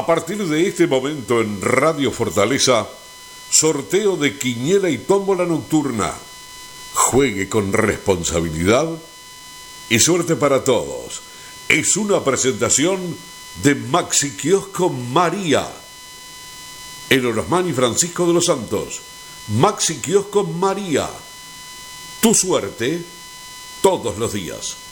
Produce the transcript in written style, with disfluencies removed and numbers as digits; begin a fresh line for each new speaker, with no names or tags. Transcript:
A partir de este momento en Radio Fortaleza, sorteo de quiniela y tómbola nocturna. Juegue con responsabilidad y suerte para todos. Es una presentación de Maxi Kiosco María, en Orosmán y Francisco de los Santos. Maxi Kiosco María, tu suerte todos los días.